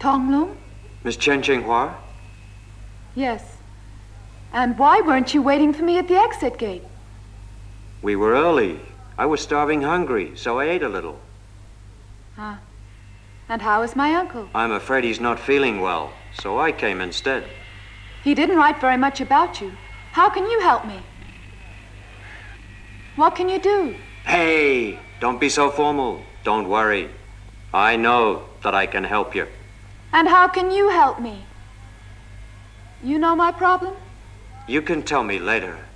Tong Lung? Miss Chen Chenghua? Yes. And why weren't you waiting for me at the exit gate? We were early. I was starving hungry, so I ate a little. Huh. And how is my uncle? I'm afraid he's not feeling well, so I came instead. He didn't write very much about you. How can you help me? What can you do? Hey, don't be so formal. Don't worry. I know that I can help you. And how can you help me? You know my problem? You can tell me later.